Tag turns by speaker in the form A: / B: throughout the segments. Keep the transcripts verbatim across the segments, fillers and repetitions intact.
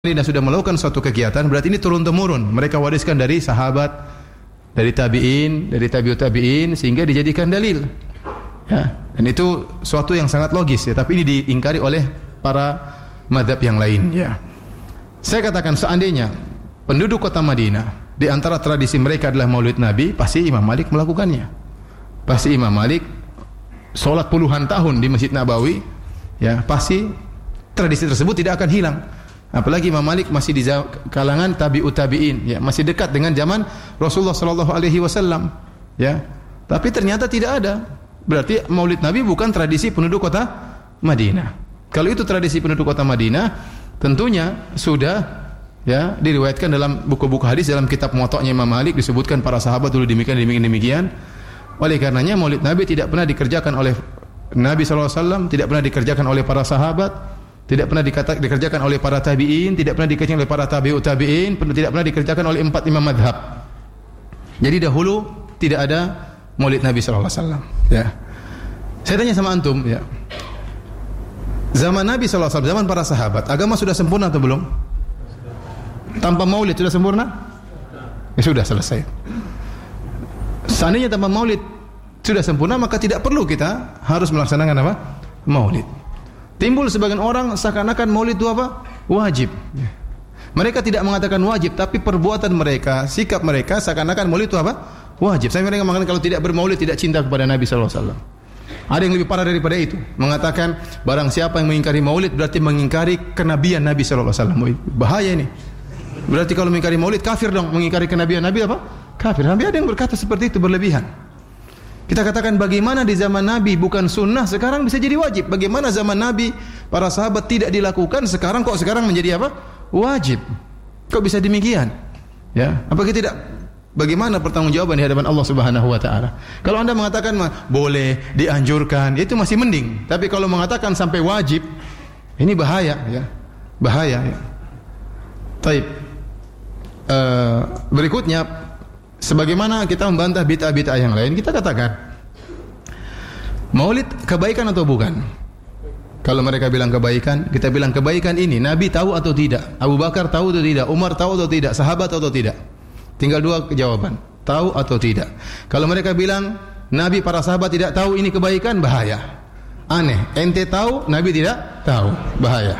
A: Madinah sudah melakukan suatu kegiatan, berarti ini turun-temurun. Mereka wariskan dari sahabat, dari tabi'in, dari tabi'ut tabi'in, sehingga dijadikan dalil. Ya, dan itu suatu yang sangat logis ya, tapi ini diingkari oleh para mazhab yang lain ya. Saya katakan seandainya penduduk kota Madinah di antara tradisi mereka adalah Maulid Nabi, pasti Imam Malik melakukannya. Pasti Imam Malik salat puluhan tahun di Masjid Nabawi, ya, pasti tradisi tersebut tidak akan hilang. Apalagi Imam Malik masih di kalangan tabi'ut tabi'in, ya, masih dekat dengan zaman Rasulullah sallallahu alaihi wasallam, ya. Tapi ternyata tidak ada. Berarti Maulid Nabi bukan tradisi penduduk kota Madinah. Kalau itu tradisi penduduk kota Madinah, tentunya sudah, ya, diriwayatkan dalam buku-buku hadis, dalam kitab Muwatta'nya Imam Malik disebutkan para sahabat dulu demikian demikian demikian. Oleh karenanya Maulid Nabi tidak pernah dikerjakan oleh Nabi sallallahu alaihi wasallam, tidak pernah dikerjakan oleh para sahabat, tidak pernah dikata, dikerjakan oleh para tabi'in, tidak pernah dikerjakan oleh para tabi'ut tabi'in, tidak pernah dikerjakan oleh empat imam madhab. Jadi dahulu tidak ada Maulid Nabi sallallahu alaihi wasallam, ya. Saya tanya sama antum, ya. Zaman Nabi sallallahu alaihi wasallam, zaman para sahabat, agama sudah sempurna atau belum? Tanpa Maulid sudah sempurna? Ya sudah, selesai. Seandainya tanpa Maulid sudah sempurna, maka tidak perlu kita harus melaksanakan apa? Maulid. Timbul sebagian orang seakan-akan Maulid itu apa? Wajib. Mereka tidak mengatakan wajib, tapi perbuatan mereka, sikap mereka seakan-akan Maulid itu apa? Wajib. Saya mereka mengatakan kalau tidak bermaulid tidak cinta kepada Nabi sallallahu alaihi wasallam. Ada yang lebih parah daripada itu, mengatakan barang siapa yang mengingkari Maulid berarti mengingkari kenabian Nabi sallallahu alaihi wasallam. Bahaya ini. Berarti kalau mengingkari Maulid kafir dong, mengingkari kenabian Nabi apa? Kafir. Nabi ada yang berkata seperti itu, berlebihan. Kita katakan bagaimana di zaman Nabi bukan sunnah, sekarang bisa jadi wajib. Bagaimana zaman Nabi para sahabat tidak dilakukan, sekarang kok sekarang menjadi apa? Wajib. Kok bisa demikian? Ya, apakah tidak? Bagaimana pertanggungjawaban di hadapan Allah Subhanahu wa taala? Kalau Anda mengatakan boleh, dianjurkan, itu masih mending. Tapi kalau mengatakan sampai wajib, ini bahaya, ya. Bahaya, ya. Taib. Uh, berikutnya, sebagaimana kita membantah bid'ah-bid'ah yang lain, kita katakan Maulid kebaikan atau bukan? Kalau mereka bilang kebaikan, kita bilang kebaikan ini Nabi tahu atau tidak? Abu Bakar tahu atau tidak? Umar tahu atau tidak? Sahabat tahu atau tidak? Tinggal dua jawaban, tahu atau tidak. Kalau mereka bilang Nabi para sahabat tidak tahu ini kebaikan, bahaya. Aneh, ente tahu, Nabi tidak tahu, bahaya.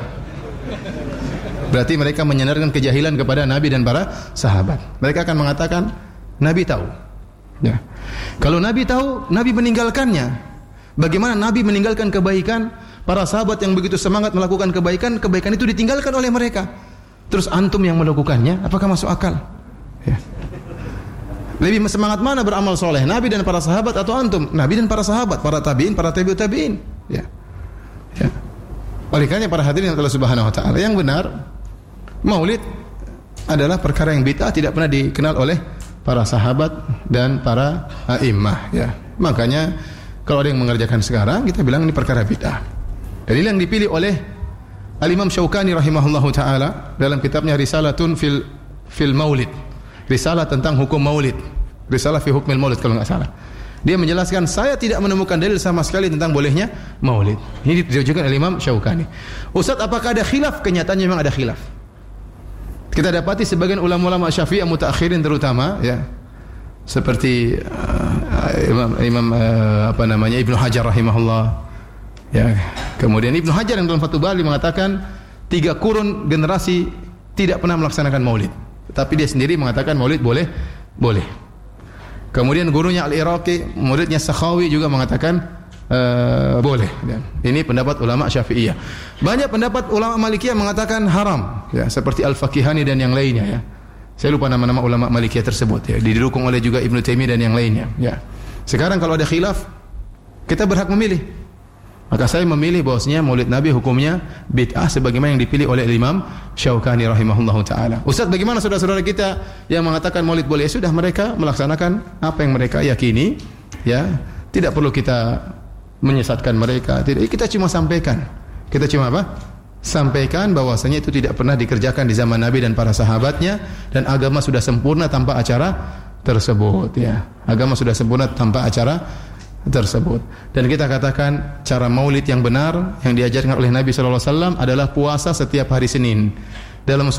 A: Berarti mereka menyandarkan kejahilan kepada Nabi dan para sahabat. Mereka akan mengatakan Nabi tahu. Ya. Kalau Nabi tahu, Nabi meninggalkannya. Bagaimana Nabi meninggalkan kebaikan? Para sahabat yang begitu semangat melakukan kebaikan, kebaikan itu ditinggalkan oleh mereka. Terus antum yang melakukannya, apakah masuk akal? Ya. Lebih semangat mana beramal soleh, Nabi dan para sahabat atau antum? Nabi dan para sahabat, para tabiin, para tabiut tabiin. Ya. Ya. Oleh karena para hadirin Allah Subhanahu wa taala, yang benar Maulid adalah perkara yang bid'ah, tidak pernah dikenal oleh para sahabat dan para a'immah, ya. Makanya kalau ada yang mengerjakan sekarang, kita bilang ini perkara bid'ah. Dalil yang dipilih oleh Al-Imam Syaukani rahimahullahu taala dalam kitabnya Risalatun fil fil Maulid. Risalah tentang hukum Maulid. Risalah fi hukmil Maulid kalau enggak salah. Dia menjelaskan saya tidak menemukan dalil sama sekali tentang bolehnya Maulid. Ini ditujukan oleh Imam Syaukani. Ustaz, apakah ada khilaf? Kenyataannya memang ada khilaf. Kita dapati sebagian ulama-ulama Syafi'iyah mutaakhirin terutama, ya, seperti uh, Imam, Imam uh, apa namanya Ibnu Hajar rahimahullah, ya. Kemudian Ibnu Hajar yang dalam Fathul Bari mengatakan tiga kurun generasi tidak pernah melaksanakan Maulid, tapi dia sendiri mengatakan Maulid boleh, boleh. Kemudian gurunya Al-Iraqi, muridnya Sakhawi juga mengatakan Uh, boleh. Ya. Ini pendapat ulama Syafi'iyah. Banyak pendapat ulama Malikiyah mengatakan haram, ya, seperti Al-Faqihani dan yang lainnya, ya. Saya lupa nama-nama ulama Malikiyah tersebut, ya. Didukung oleh juga Ibnu Taimiyah dan yang lainnya, ya. Sekarang kalau ada khilaf, kita berhak memilih. Maka saya memilih bahwasanya Maulid Nabi hukumnya bid'ah sebagaimana yang dipilih oleh Imam Syaukani rahimahullahu taala. Ustaz, bagaimana saudara-saudara kita yang mengatakan Maulid boleh? Sudah, mereka melaksanakan apa yang mereka yakini, ya. Tidak perlu kita menyesatkan mereka. Tidak, kita cuma sampaikan. Kita cuma apa? Sampaikan bahwasanya itu tidak pernah dikerjakan di zaman Nabi dan para sahabatnya, dan agama sudah sempurna tanpa acara tersebut, ya. Agama sudah sempurna tanpa acara tersebut. Dan kita katakan cara Maulid yang benar yang diajarkan oleh Nabi sallallahu alaihi wasallam adalah puasa setiap hari Senin. dalam